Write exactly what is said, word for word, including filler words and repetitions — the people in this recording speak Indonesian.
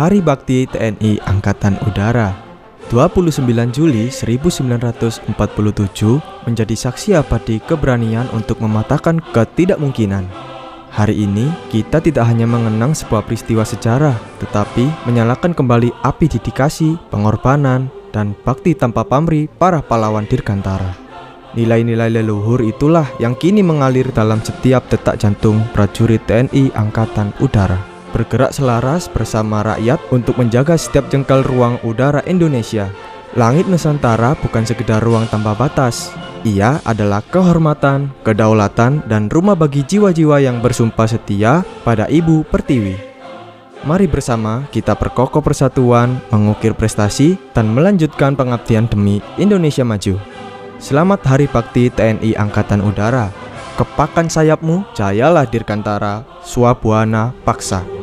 Hari Bakti T N I Angkatan Udara. dua puluh sembilan Juli seribu sembilan ratus empat puluh tujuh menjadi saksi abadi keberanian untuk mematahkan ketidakmungkinan. Hari ini kita tidak hanya mengenang sebuah peristiwa sejarah, tetapi menyalakan kembali api dedikasi, pengorbanan, dan bakti tanpa pamrih para pahlawan Dirgantara. Nilai-nilai leluhur itulah yang kini mengalir dalam setiap detak jantung prajurit T N I Angkatan Udara. Bergerak selaras bersama rakyat untuk menjaga setiap jengkal ruang udara Indonesia. Langit Nusantara bukan sekedar ruang tanpa batas. Ia adalah kehormatan, kedaulatan, dan rumah bagi jiwa-jiwa yang bersumpah setia pada Ibu Pertiwi. Mari bersama kita perkokoh persatuan, mengukir prestasi, dan melanjutkan pengabdian demi Indonesia maju. Selamat Hari Bakti T N I Angkatan Udara. Kepakan sayapmu, jayalah Dirgantara, Swabuana Paksa.